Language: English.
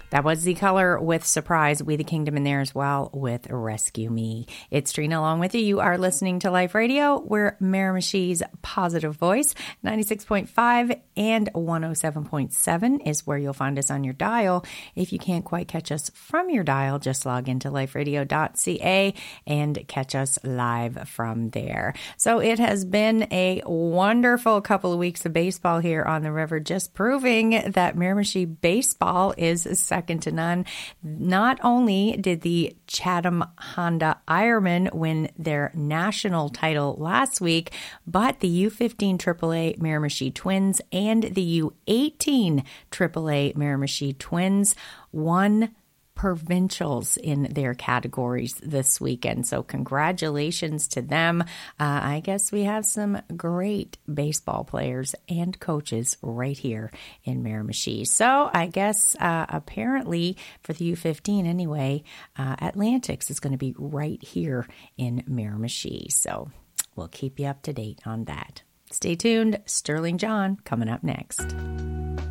That was Z Color with Surprise. We the Kingdom in there as well with Rescue Me. It's Trina along with you. You are listening to Life Radio. We're Miramichi's positive voice. 96.5 and 107.7 is where you'll find us on your dial. If you can't quite catch us from your dial, just log into liferadio.ca and catch us live from there. So it has been a wonderful couple of weeks of baseball here on the river, just proving that Miramichi baseball is second to none. Not only did the Chatham Honda Ironmen win their national title last week, but the U15 AAA Miramichi Twins and the U18 AAA Miramichi Twins won provincials in their categories this weekend. So congratulations to them. I guess we have some great baseball players and coaches right here in Miramichi. So I guess apparently for the U15 anyway, Atlantics is going to be right here in Miramichi. So we'll keep you up to date on that. Stay tuned. Sterling John coming up next.